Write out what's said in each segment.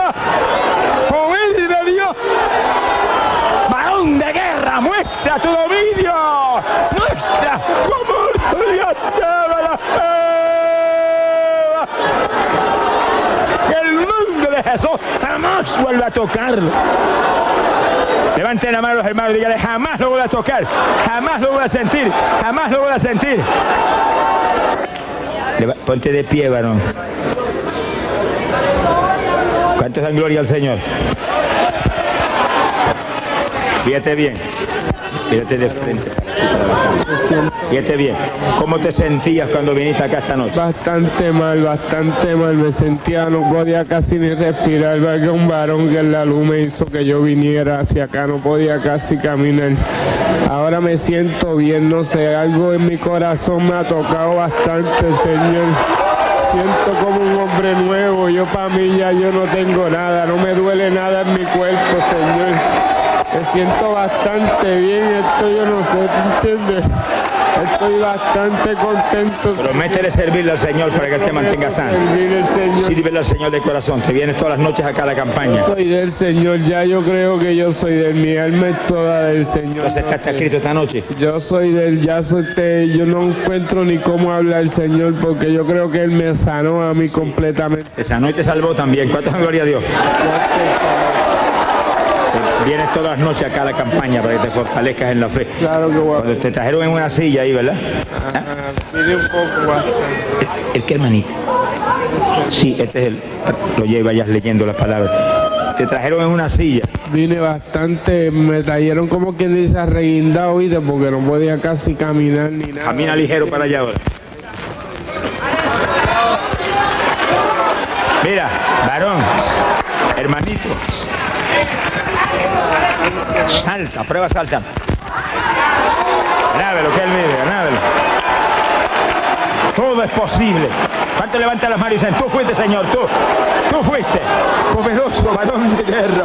¡Poder de Dios! ¡Varón de guerra! ¡Muestra tu dominio! ¡Muestra! ¡Como Dios sábala! ¡Que el nombre de Jesús jamás vuelva a tocarlo! Levanten la mano los hermanos y díganle, jamás lo voy a tocar, jamás lo voy a sentir, jamás lo voy a sentir. Ponte de pie, varón. ¿Cuántos dan gloria al Señor? Fíjate bien, fíjate de frente. Fíjate bien, ¿cómo te sentías cuando viniste acá esta noche? Bastante mal, me sentía, no podía casi ni respirar, porque un varón que en la luz me hizo que yo viniera hacia acá, no podía casi caminar. Ahora me siento bien, no sé, algo en mi corazón me ha tocado bastante, Señor. Siento como un hombre nuevo, yo para mí ya yo no tengo nada, no me duele nada en mi cuerpo, Señor. Me siento bastante bien, esto yo no sé, ¿tú entiendes? Estoy bastante contento. Prométele servirle al Señor para que Él te mantenga sano. Sírvele al Señor de corazón. Te vienes todas las noches acá a la campaña. Yo soy del Señor, ya yo creo que yo soy de él. Mi alma es toda del Señor. Entonces está escrito esta noche. Yo soy del, yo no encuentro ni cómo hablar al Señor porque yo creo que Él me sanó a mí completamente. Te sanó y te salvó también. ¿Cuántas gloria a Dios? Vienes todas las noches acá a la campaña para que te fortalezcas en la fe. Claro que guapo. Cuando te trajeron en una silla ahí, ¿verdad? ¿Ah? Mire un poco bastante. ¿El qué, hermanito? Sí, este es el... Lo lleva y vayas leyendo las palabras. Te trajeron en una silla. Vine bastante, me trajeron como quien dice arreguindado, ¿oíste? Porque no podía casi caminar ni nada. Camina ligero para allá ahora. Mira, varón, hermanito. Salta, prueba salta. Ganábelo, que él vive, ganábelo. Todo es posible. ¿Cuánto levanta las manos y dicen, tú fuiste, Señor, tú fuiste? Poderoso varón de guerra,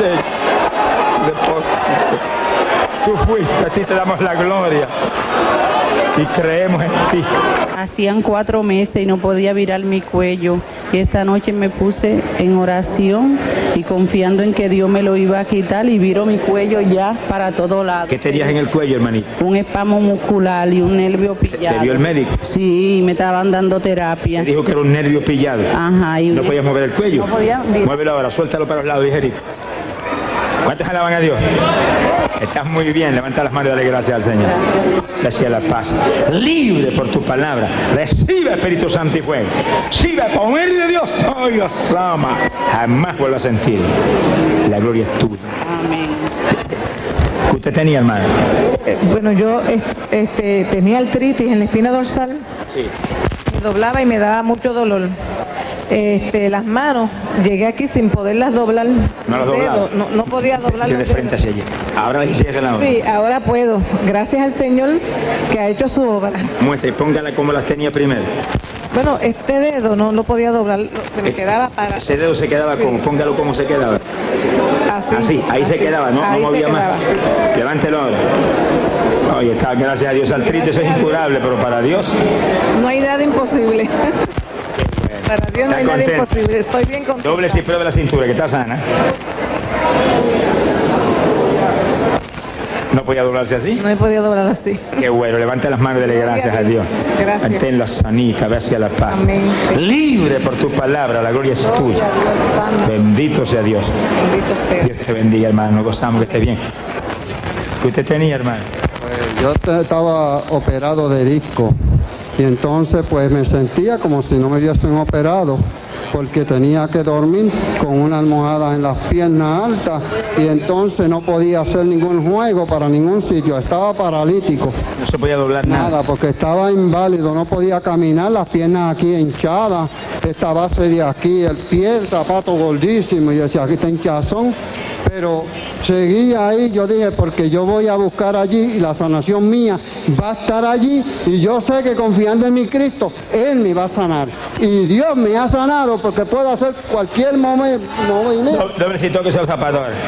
tú fuiste, a ti te damos la gloria. Y creemos en ti. Hacían 4 meses y no podía virar mi cuello. Y esta noche me puse en oración y confiando en que Dios me lo iba a quitar y viro mi cuello ya para todos lados. ¿Qué tenías en el cuello, hermanito? Un espasmo muscular y un nervio pillado. ¿Te vio el médico? Sí, me estaban dando terapia. Te dijo que era un nervio pillado. Ajá. Y ¿No podías mover el cuello? No podía. Muévelo ahora, suéltalo para los lados, ligerito. ¿Cuántos alaban a Dios? Estás muy bien, levanta las manos y dale gracias al Señor. Gracias a la paz. Libre por tu palabra. Recibe Espíritu Santo y fuego. Recibe poder de Dios. Hoy los ama. Jamás vuelva a sentir. La gloria es tuya. Amén. ¿Qué usted tenía, hermano? Bueno, yo tenía artritis en la espina dorsal. Sí. Me doblaba y me daba mucho dolor. Las manos, llegué aquí sin poderlas doblar. ¿No las doblaba? No podía doblar De los frente dedos. hacia allí. Ahora sí es la hora. Sí, ahora puedo. Gracias al Señor que ha hecho su obra. Muestra y póngala como las tenía primero. Bueno, este dedo no podía doblar, se me quedaba para... Ese dedo se quedaba Sí. como, póngalo como se quedaba. Así, Ahí se quedaba, no ahí movía se más. quedaba, sí. Levántelo ahora. Oye, está, gracias a Dios, artritis, eso es incurable, pero para Dios... No hay nada imposible. Para Dios no hay nada contento. imposible. Estoy bien contenta. Doble y prueba la cintura, que está sana. ¿No podía doblarse así? No he podido doblar así. Qué bueno, levanta las manos y dale gracias a Dios. Gracias. Manténla sanita, ve hacia la paz. Amén. Libre por tu palabra, la gloria es tuya. Bendito sea Dios. Bendito sea. Dios te bendiga, hermano. Nos gozamos que esté bien. ¿Qué usted tenía, hermano? Yo estaba operado de disco y entonces pues me sentía como si no me hubiesen operado porque tenía que dormir con una almohada en las piernas altas y entonces no podía hacer ningún juego para ningún sitio, estaba paralítico. No se podía doblar nada. Nada, porque estaba inválido, no podía caminar, las piernas aquí hinchadas, esta base de aquí, el pie, el zapato gordísimo, y decía, aquí está hinchazón. Pero seguía ahí, yo dije, porque yo voy a buscar allí y la sanación mía va a estar allí y yo sé que confiando en mi Cristo, Él me va a sanar. Y Dios me ha sanado porque puedo hacer cualquier movimiento. Doble si toque esos zapatos ahora.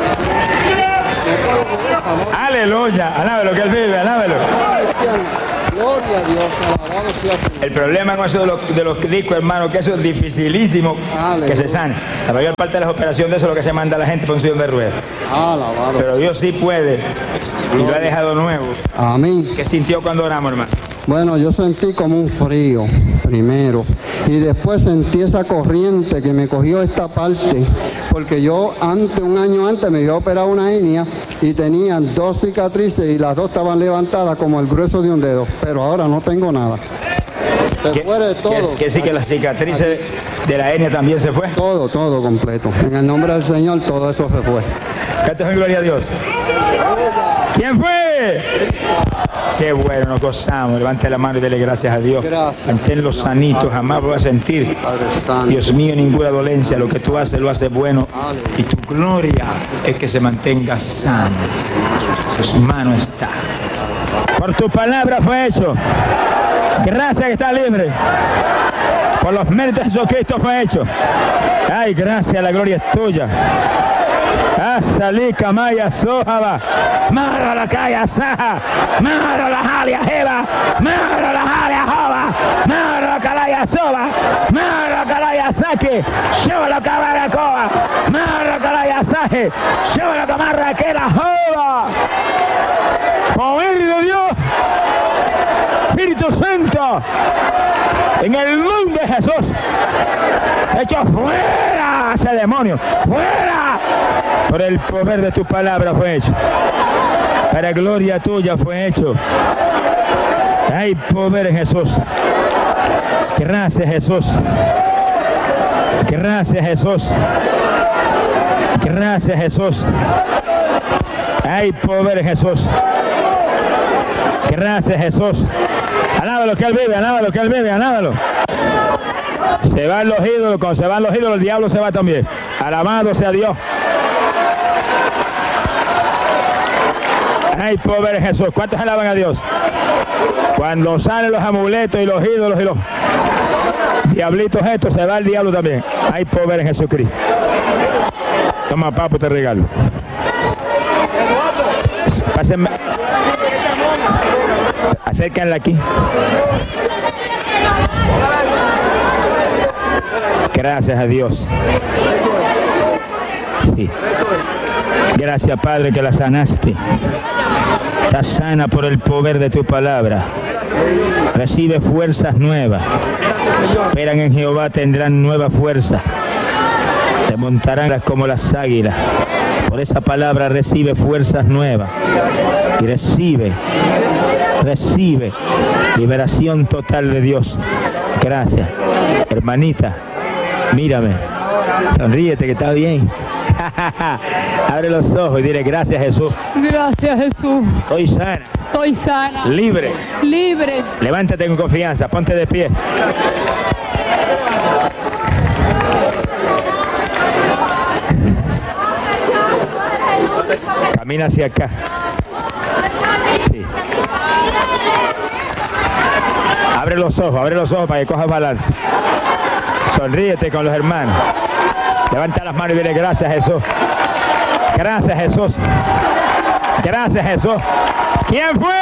Aleluya, alábelo que Él vive, alábelo. Gloria a Dios, alabado sea su nombre. El problema con eso de los discos, hermano, que eso es dificilísimo Aleluya. que se sane. La mayor parte de las operaciones de eso es lo que se manda a la gente por un sillón de ruedas. Alabado. Pero Dios sí puede y lo ha dejado nuevo. Amén. ¿Qué sintió cuando oramos, hermano? Bueno, yo sentí como un frío primero y después sentí esa corriente que me cogió esta parte, porque yo un año antes me había operado una hernia y tenía 2 cicatrices y las 2 estaban levantadas como el grueso de un dedo, pero ahora no tengo nada. Se fue de todo. ¿Qué sí que las cicatrices de la hernia también se fue? Todo completo. En el nombre del Señor todo eso se fue. Cántanos en gloria a Dios. ¿Quién fue? Qué bueno, nos gozamos. Levante la mano y dele gracias a Dios. Gracias. Manténlos sanitos, jamás voy a sentir. Padre Santo. Dios mío, ninguna dolencia. Lo que tú haces, lo haces bueno. Y tu gloria es que se mantenga sano. Tus manos está. Por tu palabra fue hecho. Gracias que está libre. Por los méritos de Jesucristo fue hecho. Ay, gracias, la gloria es tuya. Salika Maya Sohaba, Mara la Kaya Saha, Mara la Halia Heba, Mara la Halia Hova, Mara Kalaya Soba, Mara Kalaya Sake, Shola Kabara Koa, Mara Kalaya Saje, Shola Kamarra Kela Hova. Poder de Dios, Espíritu Santo, en el nombre de Jesús, hecho fuera ese demonio, fuera. Por el poder de tu palabra fue hecho. Para gloria tuya fue hecho. Hay poder en Jesús. Gracias, Jesús. Gracias, Jesús. Gracias, Jesús. Hay poder en Jesús. Gracias, Jesús. Alábalo que Él vive, alábalo que Él vive, alábalo. Se van los ídolos, cuando se van los ídolos, el diablo se va también. Alabado sea Dios. Hay poder en Jesús. ¿Cuántos alaban a Dios? Cuando salen los amuletos y los ídolos y los diablitos estos, se va el diablo también. Hay poder en Jesucristo. Toma, papo, te regalo. Pásenme. Acérquenla aquí. Gracias a Dios. Sí. Gracias, Padre, que la sanaste. Está sana por el poder de tu palabra. Recibe fuerzas nuevas. Esperan en Jehová, tendrán nueva fuerza. Se montarán como las águilas. Por esa palabra recibe fuerzas nuevas. Y recibe liberación total de Dios. Gracias. Hermanita, mírame. Sonríete que está bien. Abre los ojos y dile gracias, Jesús. Gracias, Jesús. Estoy sana. Estoy sana. Libre. Libre. Levántate con confianza, ponte de pie. Camina hacia acá. Sí. Abre los ojos para que cojas balance. Sonríete con los hermanos. Levanta las manos y dile gracias, Jesús. Gracias, Jesús. Gracias, Jesús. ¿Quién fue?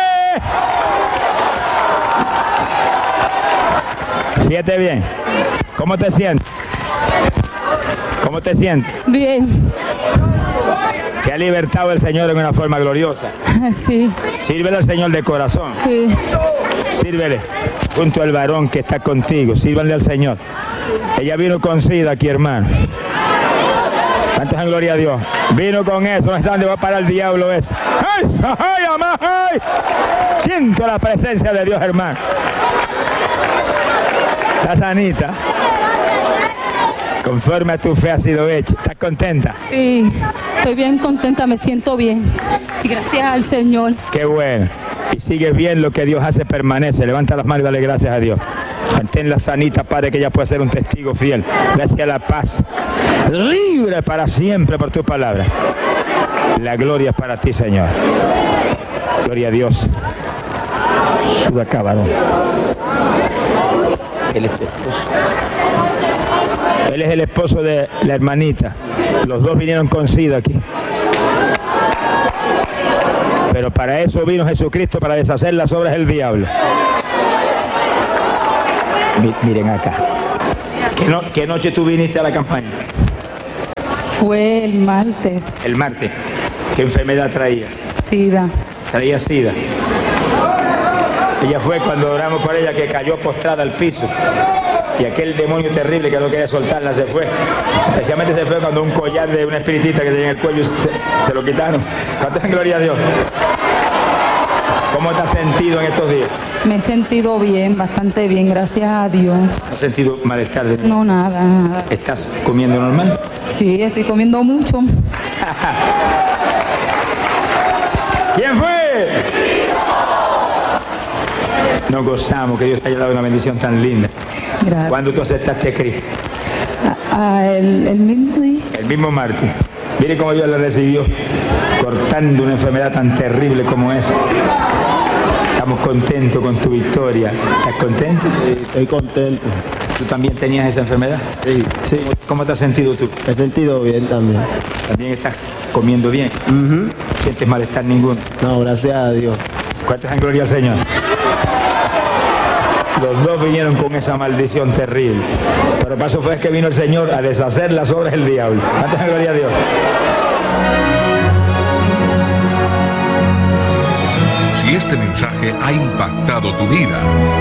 Fíjate bien. ¿Cómo te sientes? ¿Cómo te sientes? Bien. Te ha libertado el Señor en una forma gloriosa. Sí. Sírvele al Señor de corazón. Sí. Sírvele junto al varón que está contigo. Sírvanle al Señor. Ella vino con SIDA aquí, hermano. ¿Cuántos en gloria a Dios? Vino con eso. No sé dónde va a parar el diablo ese. ¡Ay, ay, amá, ay! Siento la presencia de Dios, hermano. Está sanita. Conforme a tu fe ha sido hecho. ¿Estás contenta? Sí. Estoy bien contenta, me siento bien. Y gracias al Señor. Qué bueno. Y sigue bien, lo que Dios hace permanece. Levanta las manos y dale gracias a Dios. Manténla sanita, Padre, que ella pueda ser un testigo fiel. Gracias a la paz. Libre para siempre por tu palabra. La gloria es para ti, Señor. Gloria a Dios. Sube acá, varón. Él es tu esposo. Él es el esposo de la hermanita. Los dos vinieron con SIDA aquí. Pero para eso vino Jesucristo, para deshacer las obras del diablo. Miren acá. ¿Qué noche tú viniste a la campaña? Fue el martes. El martes. ¿Qué enfermedad traías? SIDA. Traía SIDA. Ella fue cuando oramos por ella que cayó postrada al piso. Y aquel demonio terrible que no quería soltarla se fue. Especialmente se fue cuando un collar de una espiritista que tenía en el cuello se lo quitaron. ¿Cuánto es gloria a Dios? ¿Cómo te has sentido en estos días? Me he sentido bien, bastante bien, gracias a Dios. ¿No has sentido malestar? No, nada. ¿Estás comiendo normal? Sí, estoy comiendo mucho. ¿Quién fue? Nos gozamos que Dios te haya dado una bendición tan linda. Gracias. ¿Cuándo tú aceptaste a Cristo? El mismo día. El mismo martes. Mire cómo Dios le recibió, cortando una enfermedad tan terrible como esa. Estamos contentos con tu victoria. ¿Estás contento? Sí, estoy contento. ¿Tú también tenías esa enfermedad? Sí. ¿Cómo te has sentido tú? Me he sentido bien también. ¿También estás comiendo bien? ¿No sientes malestar ninguno? No, gracias a Dios. ¿Cuántos en gloria al Señor? Los dos vinieron con esa maldición terrible. Pero el paso fue que vino el Señor a deshacer las obras del diablo. ¿Cuántos en gloria a Dios? Si este mensaje ha impactado tu vida,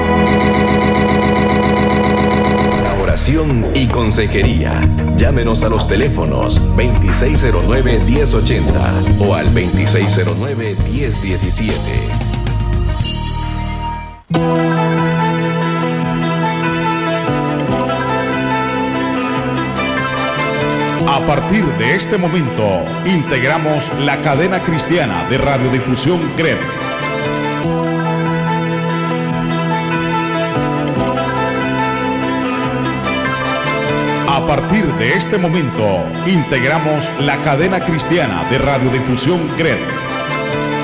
oración y consejería. Llámenos a los teléfonos 2609-1080 o al 2609-1017. a partir de este momento, integramos la cadena cristiana de radiodifusión GRED. A partir de este momento, integramos la cadena cristiana de radiodifusión GRED.